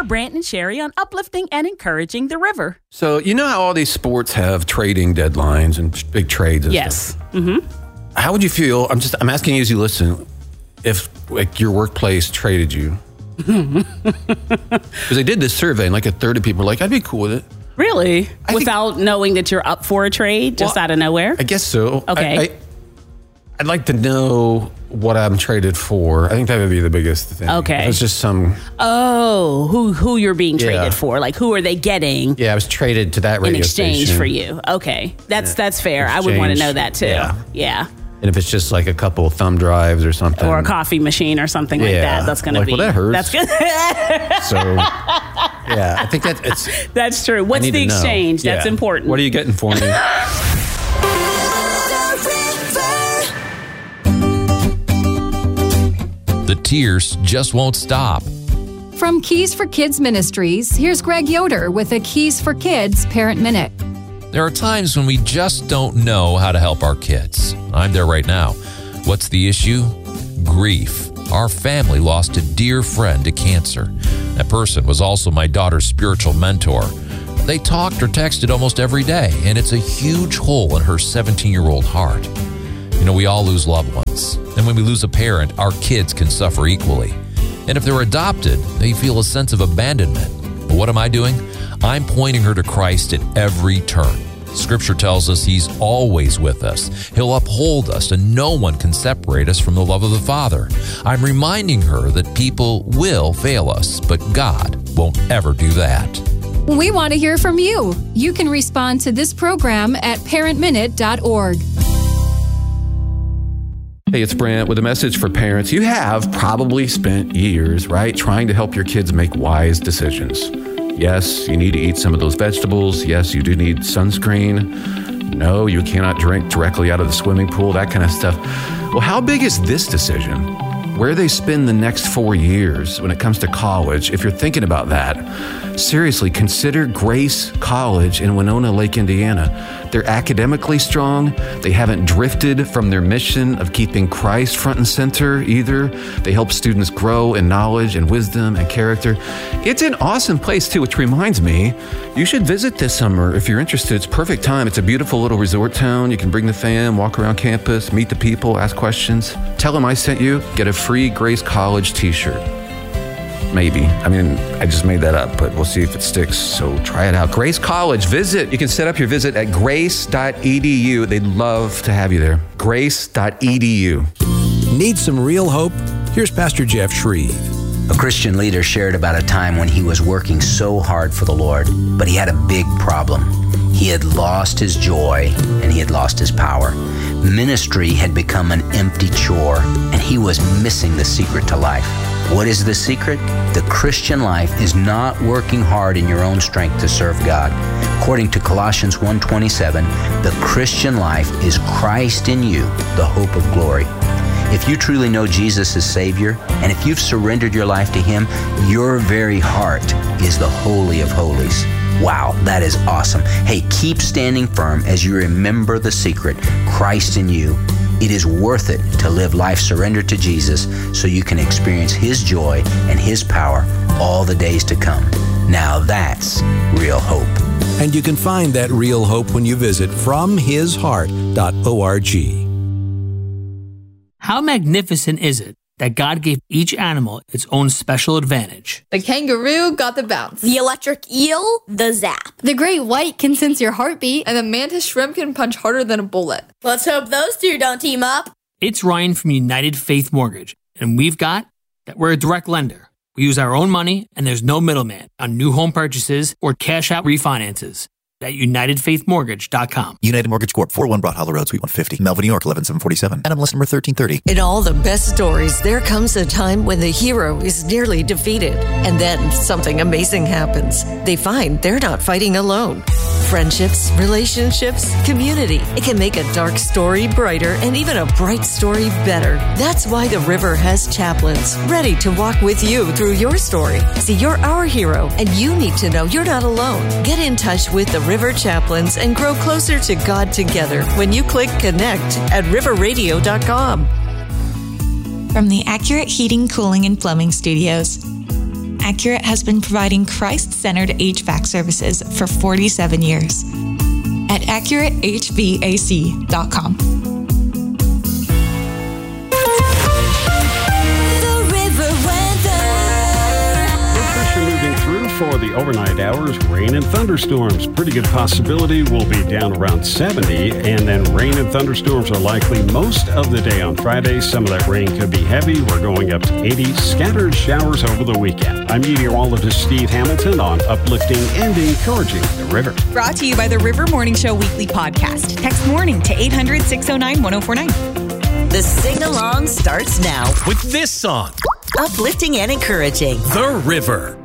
Brant and Sherry on uplifting and encouraging the river. So, you know how all these sports have trading deadlines and big trades and stuff? Yes. Mm-hmm. How would you feel? I'm asking you as you listen, if like your workplace traded you. Because they did this survey and like a third of people were like, I'd be cool with it. Really? Without knowing that you're up for a trade just out of nowhere? I guess so. Okay. I'd like to know what I'm traded for. I think that would be the biggest thing. Okay. It's just some... Oh, who you're being traded for. Like, who are they getting? Yeah, I was traded to that radio in exchange station. for you. Okay. That's fair. I would want to know that, too. Yeah. And if it's just like a couple thumb drives or something. Or a coffee machine or something like that, that's going to be... Well, that hurts. That's good. So, yeah, I think it's... That's true. What's the exchange? That's important. What are you getting for me? The tears just won't stop. From Keys for Kids Ministries, here's Greg Yoder with a Keys for Kids Parent Minute. There are times when we just don't know how to help our kids. I'm there right now. What's the issue? Grief. Our family lost a dear friend to cancer. That person was also my daughter's spiritual mentor. They talked or texted almost every day, and it's a huge hole in her 17-year-old heart. You know, we all lose loved ones. And when we lose a parent, our kids can suffer equally. And if they're adopted, they feel a sense of abandonment. But what am I doing? I'm pointing her to Christ at every turn. Scripture tells us He's always with us. He'll uphold us, and no one can separate us from the love of the Father. I'm reminding her that people will fail us, but God won't ever do that. We want to hear from you. You can respond to this program at parentminute.org. Hey, it's Brant with a message for parents. You have probably spent years, right, trying to help your kids make wise decisions. Yes, you need to eat some of those vegetables. Yes, you do need sunscreen. No, you cannot drink directly out of the swimming pool, that kind of stuff. Well, how big is this decision? Where they spend the next 4 years when it comes to college, if you're thinking about that, seriously, consider Grace College in Winona Lake, Indiana. They're academically strong. They haven't drifted from their mission of keeping Christ front and center either. They help students grow in knowledge and wisdom and character. It's an awesome place too, which reminds me, you should visit this summer if you're interested. It's perfect time. It's a beautiful little resort town. You can bring the fam, walk around campus, meet the people, ask questions. Tell them I sent you. Get a free Grace College t-shirt. Maybe. I mean, I just made that up, but we'll see if it sticks. So try it out. Grace College, visit. You can set up your visit at grace.edu. They'd love to have you there. Grace.edu. Need some real hope? Here's Pastor Jeff Shreve. A Christian leader shared about a time when he was working so hard for the Lord, but he had a big problem. He had lost his joy and he had lost his power. Ministry had become an empty chore, and he was missing the secret to life. What is the secret? The Christian life is not working hard in your own strength to serve God. According to Colossians 1:27, the Christian life is Christ in you, the hope of glory. If you truly know Jesus as Savior, and if you've surrendered your life to Him, your very heart is the Holy of Holies. Wow, that is awesome. Hey, keep standing firm as you remember the secret, Christ in you. It is worth it to live life surrendered to Jesus so you can experience His joy and His power all the days to come. Now that's real hope. And you can find that real hope when you visit FromHisHeart.org. How magnificent is it that God gave each animal its own special advantage? The kangaroo got the bounce. The electric eel, the zap. The great white can sense your heartbeat. And the mantis shrimp can punch harder than a bullet. Let's hope those two don't team up. It's Ryan from United Faith Mortgage, and we've got that we're a direct lender. We use our own money, and there's no middleman on new home purchases or cash out refinances. At UnitedFaithMortgage.com. United Mortgage Corp. 401 Broad Hollow Road, Suite 150, Melville, New York, 11747. NMLS number 1330. In all the best stories, there comes a time when the hero is nearly defeated. And then something amazing happens. They find they're not fighting alone. Friendships, relationships, community. It can make a dark story brighter and even a bright story better. That's why the River has chaplains ready to walk with you through your story. See, you're our hero, and you need to know you're not alone. Get in touch with the River Chaplains and grow closer to God together when you click connect at riverradio.com. From the Accurate Heating, Cooling, and Plumbing Studios. Accurate has been providing Christ-centered HVAC services for 47 years. At AccurateHVAC.com. For the overnight hours, rain and thunderstorms. Pretty good possibility we'll be down around 70, and then rain and thunderstorms are likely most of the day on Friday. Some of that rain could be heavy. We're going up to 80. Scattered showers over the weekend. I'm meteorologist Steve Hamilton on uplifting and encouraging the river. Brought to you by the River Morning Show Weekly Podcast. Text morning to 800-609-1049. The sing-along starts now with this song. Uplifting and encouraging. The River.